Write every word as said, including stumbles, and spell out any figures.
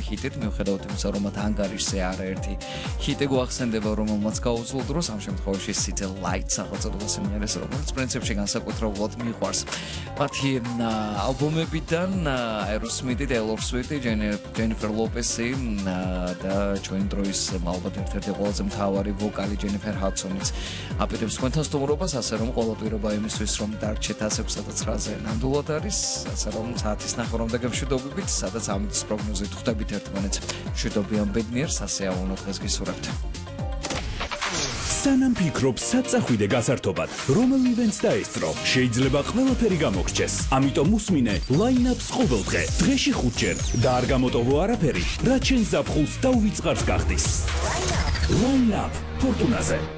ჰიტით, მიუხედავად იმისა, რომ მათ ანგარიშზე არაერთი ჰიტი გვახსენდება, რომელმაც გაუძლო დროს, ამ შემთხვევაში City Lights სახელწოდება სიმღერას, რომელიც პრინციპში განსაკუთრებულად მიყვარს. მათი ალბომებიდან Aerosmith, Taylor Swift, Jennifer Lopez და ჩვენი დროის ალბათ ერთ-ერთი ყველაზე მთავარი ვოკალი Jennifer Hudson-იც აპირებს თქვენთან სტუმრობას, ასე რომ ყველა პირობა იმისთვის, რომ დარჩეთ ას ექვსსა და ცხრაზე ნამდვილად არის, ასე რომ საათის ნახევრამდე გემშვიდობებით, სადაც ამის პროგნოზით ხვდებით ერთმანეთს მშვიდობიან ბედნიერს, ასე აუნო დღეს გისურვებთ. სანამ ფიქრობ საწახვიდე გასართობად, რომელ ივენტს დაესწრო, შეიძლება ყველაფერი გამოგრჩეს. ამიტომ უსმინე line-ups ყოველდღე, დღეში ხუთჯერ და არ გამოტოვო არაფერი, რაც შენ ზაფხულს და უვიწყარს გახდის. Line-up ფორტუნაზე.